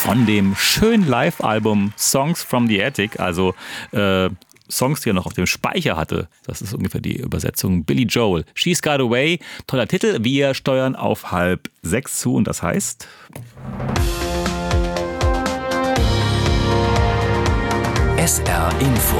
von dem schönen Live-Album Songs from the Attic, also Songs, die er noch auf dem Speicher hatte. Das ist ungefähr die Übersetzung. Billy Joel, She's Got Away, toller Titel. Wir steuern auf 5:30 zu und das heißt... SR Info.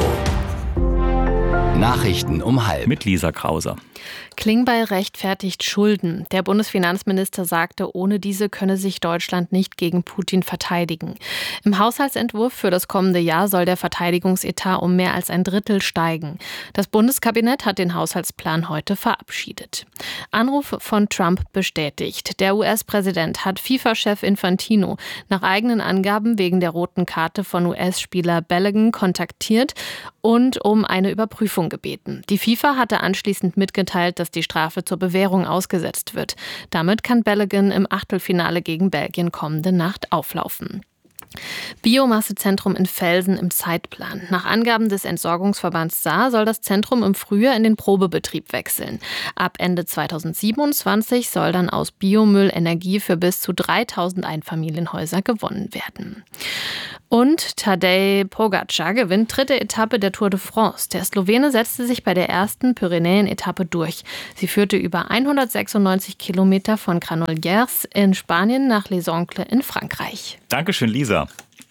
Nachrichten um 12:30. Mit Lisa Krauser. Klingbeil rechtfertigt Schulden. Der Bundesfinanzminister sagte, ohne diese könne sich Deutschland nicht gegen Putin verteidigen. Im Haushaltsentwurf für das kommende Jahr soll der Verteidigungsetat um mehr als 1/3 steigen. Das Bundeskabinett hat den Haushaltsplan heute verabschiedet. Anruf von Trump bestätigt. Der US-Präsident hat FIFA-Chef Infantino nach eigenen Angaben wegen der roten Karte von US-Spieler Balogun kontaktiert und um eine Überprüfung gebeten. Die FIFA hatte anschließend mitgeteilt, dass die Strafe zur Bewährung ausgesetzt wird. Damit kann Balogun im Achtelfinale gegen Belgien kommende Nacht auflaufen. Biomassezentrum in Velsen im Zeitplan. Nach Angaben des Entsorgungsverbands Saar soll das Zentrum im Frühjahr in den Probebetrieb wechseln. Ab Ende 2027 soll dann aus Biomüll Energie für bis zu 3000 Einfamilienhäuser gewonnen werden. Und Tadej Pogačar gewinnt 3. Etappe der Tour de France. Der Slowene setzte sich bei der ersten Pyrenäen-Etappe durch. Sie führte über 196 Kilometer von Granollers in Spanien nach Les Oncles in Frankreich. Dankeschön, Lisa.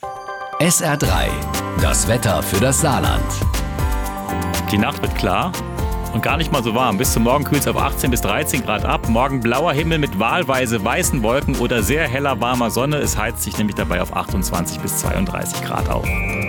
SR3, das Wetter für das Saarland. Die Nacht wird klar und gar nicht mal so warm. Bis zum Morgen kühlt es auf 18 bis 13 Grad ab. Morgen blauer Himmel mit wahlweise weißen Wolken oder sehr heller, warmer Sonne. Es heizt sich nämlich dabei auf 28 bis 32 Grad auf.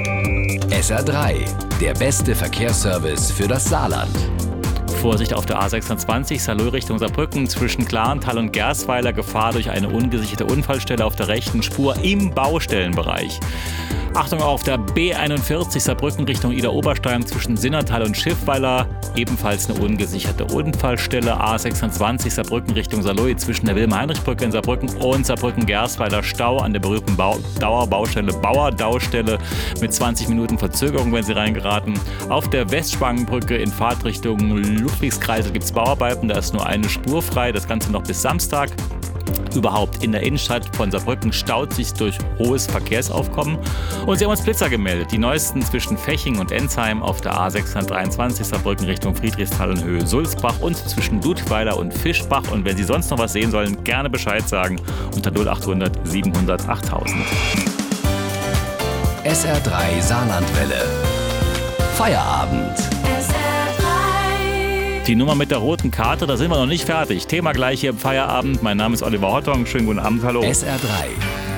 SR3, der beste Verkehrsservice für das Saarland. Vorsicht auf der A26, Saarlouis Richtung Saarbrücken, zwischen Klarental und Gersweiler, Gefahr durch eine ungesicherte Unfallstelle auf der rechten Spur im Baustellenbereich. Achtung auf der B41 Saarbrücken Richtung Ida-Oberstein zwischen Sinnertal und Schiffweiler, ebenfalls eine ungesicherte Unfallstelle. A26 Saarbrücken Richtung Saarlouis zwischen der Wilhelm-Heinrich-Brücke in Saarbrücken und Saarbrücken-Gersweiler Stau an der berühmten Dauerbaustelle Bauerdaustelle mit 20 Minuten Verzögerung, wenn Sie reingeraten. Auf der Westspangenbrücke in Fahrtrichtung Ludwigskreisel gibt es Bauarbeiten, da ist nur eine Spur frei, das Ganze noch bis Samstag. Überhaupt in der Innenstadt von Saarbrücken staut sich durch hohes Verkehrsaufkommen. Und Sie haben uns Blitzer gemeldet. Die neuesten zwischen Feching und Ensheim auf der A623 Saarbrücken Richtung Friedrichsthal und Höhe Sulzbach und zwischen Dudweiler und Fischbach. Und wenn Sie sonst noch was sehen sollen, gerne Bescheid sagen unter 0800 700 8000. SR3 Saarlandwelle. Feierabend. Die Nummer mit der roten Karte, da sind wir noch nicht fertig. Thema gleich hier im Feierabend. Mein Name ist Oliver Hottong. Schönen guten Abend, hallo. SR3.